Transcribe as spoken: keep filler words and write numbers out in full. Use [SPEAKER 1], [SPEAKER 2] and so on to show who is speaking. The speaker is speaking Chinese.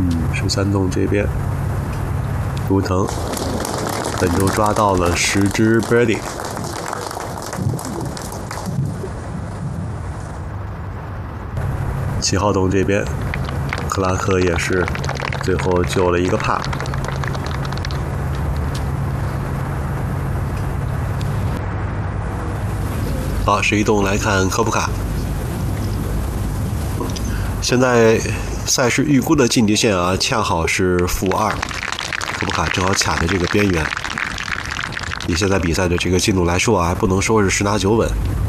[SPEAKER 1] 嗯，十三洞这边，卢腾本周抓到了十支 birdie。七号洞这边，克拉克也是最后救了一个帕。好，十一洞来看科普卡。现在赛事预估的进阶线啊，恰好是负二，科普卡正好卡在这个边缘。以现在比赛的这个进度来说啊，还不能说是十拿九稳。